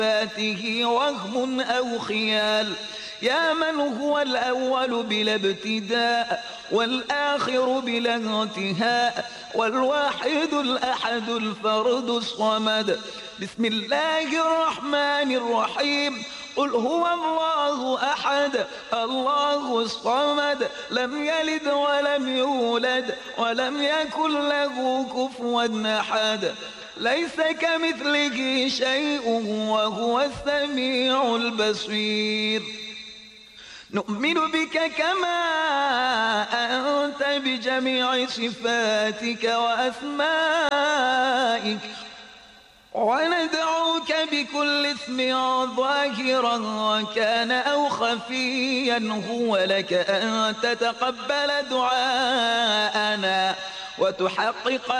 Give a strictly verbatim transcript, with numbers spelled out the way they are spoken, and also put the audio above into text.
صفاته وهم أو خيال، يا من هو الأول بلا ابتداء والآخر بلا انتهاء والواحد الأحد الفرد الصمد. بسم الله الرحمن الرحيم. قل هو الله أحد الله الصمد لم يلد ولم يولد ولم يكن له كفوا أحد، ليس كمثله شيء وهو السميع البصير. نؤمن بك كما أنت بجميع صفاتك وأسمائك، وندعوك بكل اسم ظاهرا كان أو خفيا هو لك أن تتقبل دعاءنا وتحقق